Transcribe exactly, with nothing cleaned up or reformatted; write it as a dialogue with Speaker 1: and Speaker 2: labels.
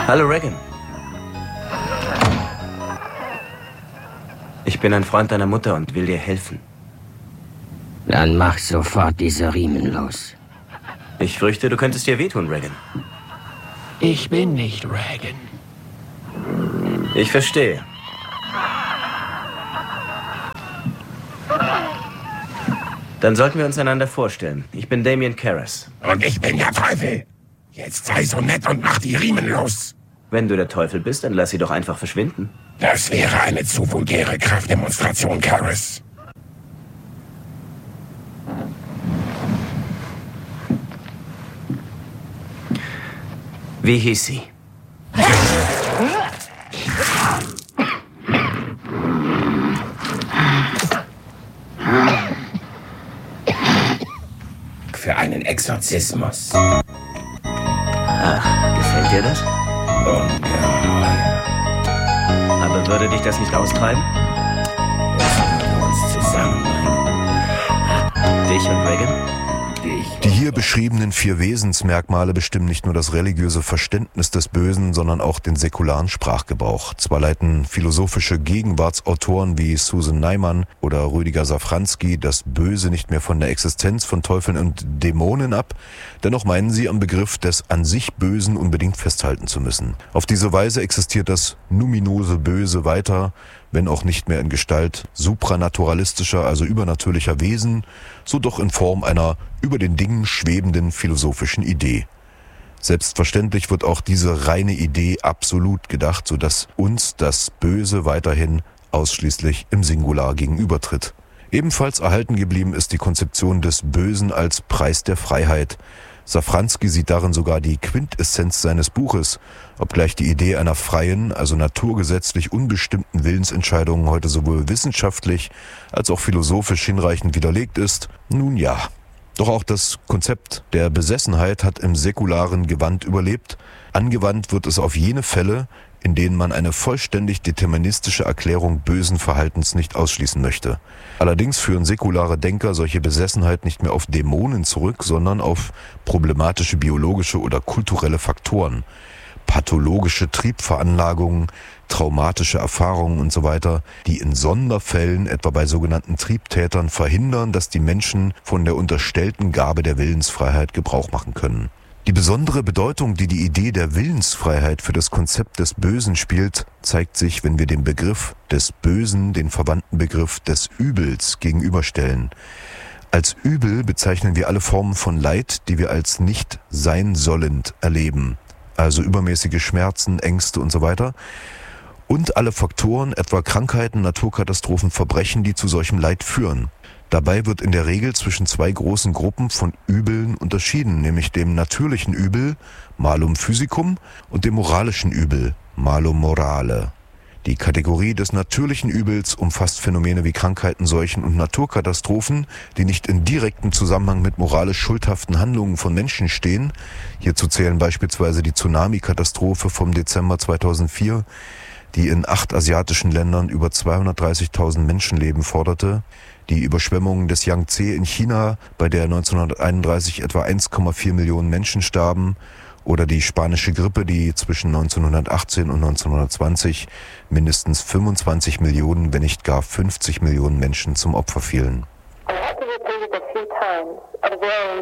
Speaker 1: Hallo, Regan. Ich bin ein Freund deiner Mutter und will dir helfen.
Speaker 2: Dann mach sofort diese Riemen los.
Speaker 1: Ich fürchte, du könntest dir wehtun, Regan.
Speaker 3: Ich bin nicht Regan.
Speaker 1: Ich verstehe. Dann sollten wir uns einander vorstellen. Ich bin Damien Karras.
Speaker 4: Und ich bin der Teufel. Jetzt sei so nett und mach die Riemen los.
Speaker 1: Wenn du der Teufel bist, dann lass sie doch einfach verschwinden.
Speaker 4: Das wäre eine zu vulgäre Kraftdemonstration, Karras.
Speaker 1: Wie hieß sie?
Speaker 4: Für einen Exorzismus.
Speaker 1: Ach, gefällt dir das?
Speaker 4: Ungeheuer.
Speaker 1: Aber würde dich das nicht austreiben?
Speaker 4: Lassen wir uns zusammenbringen.
Speaker 1: Dich und Regan?
Speaker 5: Die hier beschriebenen vier Wesensmerkmale bestimmen nicht nur das religiöse Verständnis des Bösen, sondern auch den säkularen Sprachgebrauch. Zwar leiten philosophische Gegenwartsautoren wie Susan Neiman oder Rüdiger Safranski das Böse nicht mehr von der Existenz von Teufeln und Dämonen ab, dennoch meinen sie, am Begriff des an sich Bösen unbedingt festhalten zu müssen. Auf diese Weise existiert das numinose Böse weiter, wenn auch nicht mehr in Gestalt supranaturalistischer, also übernatürlicher Wesen, so doch in Form einer über den Dingen schwebenden philosophischen Idee. Selbstverständlich wird auch diese reine Idee absolut gedacht, sodass uns das Böse weiterhin ausschließlich im Singular gegenübertritt. Ebenfalls erhalten geblieben ist die Konzeption des Bösen als Preis der Freiheit. Safranski sieht darin sogar die Quintessenz seines Buches, obgleich die Idee einer freien, also naturgesetzlich unbestimmten Willensentscheidung heute sowohl wissenschaftlich als auch philosophisch hinreichend widerlegt ist. Nun ja. Doch auch das Konzept der Besessenheit hat im säkularen Gewand überlebt. Angewandt wird es auf jene Fälle, in denen man eine vollständig deterministische Erklärung bösen Verhaltens nicht ausschließen möchte. Allerdings führen säkulare Denker solche Besessenheit nicht mehr auf Dämonen zurück, sondern auf problematische biologische oder kulturelle Faktoren. Pathologische Triebveranlagungen, traumatische Erfahrungen und so weiter, die in Sonderfällen, etwa bei sogenannten Triebtätern, verhindern, dass die Menschen von der unterstellten Gabe der Willensfreiheit Gebrauch machen können. Die besondere Bedeutung, die die Idee der Willensfreiheit für das Konzept des Bösen spielt, zeigt sich, wenn wir dem Begriff des Bösen den verwandten Begriff des Übels gegenüberstellen. Als Übel bezeichnen wir alle Formen von Leid, die wir als nicht sein sollend erleben, also übermäßige Schmerzen, Ängste und so weiter, und alle Faktoren, etwa Krankheiten, Naturkatastrophen, Verbrechen, die zu solchem Leid führen. Dabei wird in der Regel zwischen zwei großen Gruppen von Übeln unterschieden, nämlich dem natürlichen Übel, malum physicum, und dem moralischen Übel, malum morale. Die Kategorie des natürlichen Übels umfasst Phänomene wie Krankheiten, Seuchen und Naturkatastrophen, die nicht in direktem Zusammenhang mit moralisch schuldhaften Handlungen von Menschen stehen. Hierzu zählen beispielsweise die Tsunami-Katastrophe vom Dezember zweitausendvier, die in acht asiatischen Ländern über zweihundertdreißigtausend Menschenleben forderte, die Überschwemmung des Yangtze in China, bei der neunzehnhunderteinunddreißig etwa eins Komma vier Millionen Menschen starben, oder die spanische Grippe, die zwischen neunzehnhundertachtzehn und neunzehnhundertzwanzig mindestens fünfundzwanzig Millionen, wenn nicht gar fünfzig Millionen Menschen zum Opfer fielen.